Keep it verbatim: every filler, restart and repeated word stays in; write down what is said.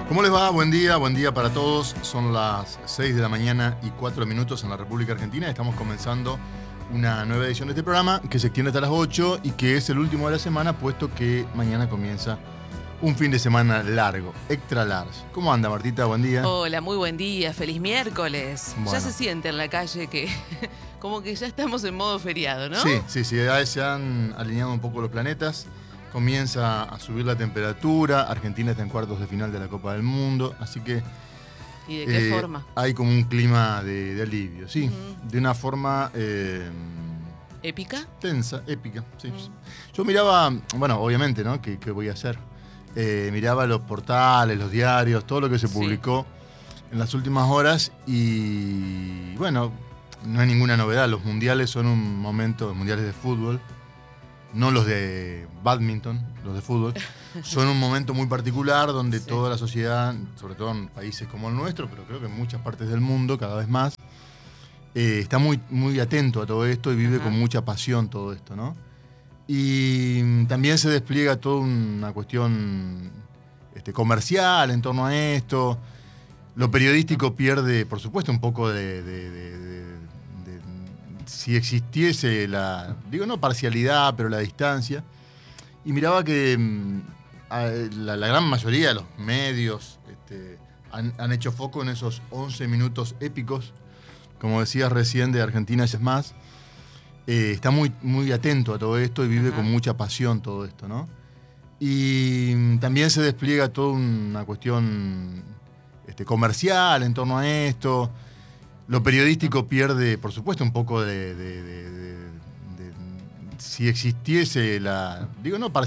¿Cómo les va? Buen día, buen día para todos. Son las seis de la mañana y cuatro minutos en la República Argentina. Estamos comenzando una nueva edición de este programa que se extiende hasta las ocho y que es el último de la semana, puesto que mañana comienza un fin de semana largo, extra large. ¿Cómo anda, Martita? Buen día. Hola, muy buen día, feliz miércoles. Bueno. Ya se siente en la calle que como que ya estamos en modo feriado, ¿no? Sí, sí, sí, ya se han alineado un poco los planetas. Comienza a subir la temperatura. Argentina está en cuartos de final de la Copa del Mundo, así que ¿Y de qué eh, forma? hay como un clima de, de alivio, sí, Uh-huh. de una forma eh, ¿Épica? tensa, épica, sí. Uh-huh. Yo miraba, bueno, obviamente, ¿no? ¿Qué, qué voy a hacer? Eh, miraba los portales, los diarios, todo lo que se Sí. publicó en las últimas horas y, bueno, no hay ninguna novedad. Los mundiales son un momento, los mundiales de fútbol, no los de badminton, los de fútbol, son un momento muy particular donde Sí. toda la sociedad, sobre todo en países como el nuestro, pero creo que en muchas partes del mundo cada vez más, eh, está muy, muy atento a todo esto y vive Ajá. con mucha pasión todo esto, ¿no? Y también se despliega toda una cuestión este, comercial en torno a esto. Lo periodístico pierde, por supuesto, un poco de, de, de, de, de si existiese la, digo no parcialidad, pero la distancia. Y miraba que mm, a, la, la gran mayoría de los medios este, han, han hecho foco en esos once minutos épicos, como decías recién, de Argentina es más. Eh, está muy, muy atento a todo esto y vive Ajá. con mucha pasión todo esto, ¿no? Y también se despliega toda una cuestión este, comercial en torno a esto. Lo periodístico pierde, por supuesto, un poco de, de, de, de, de si existiese la, digo no parcialidad,